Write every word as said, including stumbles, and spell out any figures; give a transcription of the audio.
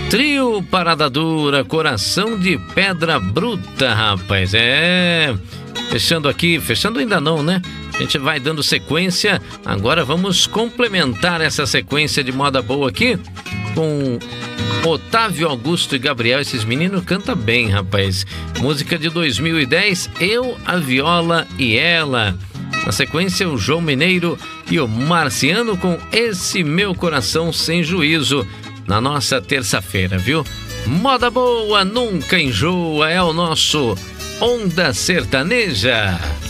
Trio Parada Dura, Coração de Pedra Bruta, rapaz. É. Fechando aqui, fechando ainda não, né? A gente vai dando sequência. Agora vamos complementar essa sequência de moda boa aqui com Otávio Augusto e Gabriel. Esses meninos cantam bem, rapaz. Música de dois mil e dez, Eu, a Viola e Ela. Na sequência, o João Mineiro e o Marciano com Esse Meu Coração Sem Juízo. Na nossa terça-feira, viu? Moda boa nunca enjoa, é o nosso Onda Sertaneja.